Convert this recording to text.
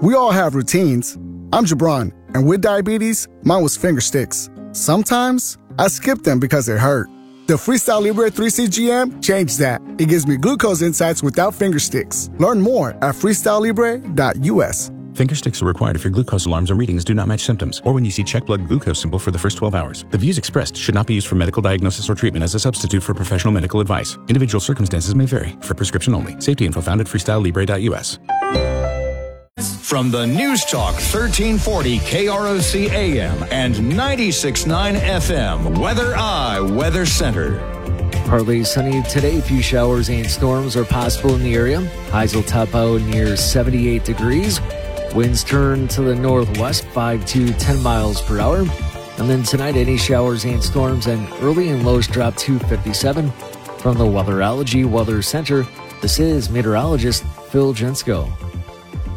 We all have routines. I'm Jabron, and with diabetes, mine was finger sticks. Sometimes, I skip them because it hurt. The Freestyle Libre 3CGM changed that. It gives me glucose insights without finger sticks. Learn more at freestylelibre.us. Finger sticks are required if your glucose alarms or readings do not match symptoms, or when you see check blood glucose symbol for the first 12 hours. The views expressed should not be used for medical diagnosis or treatment as a substitute for professional medical advice. Individual circumstances may vary. For prescription only. Safety info found at freestylelibre.us. From the News Talk 1340 KROC AM and 96.9 FM, Weather Eye Weather Center. Partly sunny today. Few showers and storms are possible in the area. Highs will top out near 78 degrees. Winds turn to the northwest 5 to 10 miles per hour. And then tonight, any showers and storms and early and lows drop to 57. From the Weatherology Weather Center, this is meteorologist Phil Jensko.